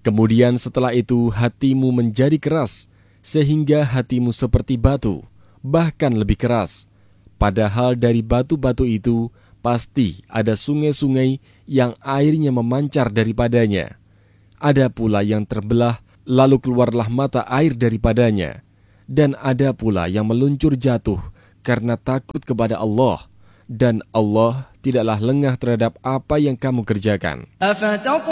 Kemudian setelah itu hatimu menjadi keras, sehingga hatimu seperti batu, bahkan lebih keras. Padahal dari batu-batu itu pasti ada sungai-sungai yang airnya memancar daripadanya. Ada pula yang terbelah, lalu keluarlah mata air daripadanya. Dan ada pula yang meluncur jatuh karena takut kepada Allah. Dan Allah tidaklah lengah terhadap apa yang kamu kerjakan.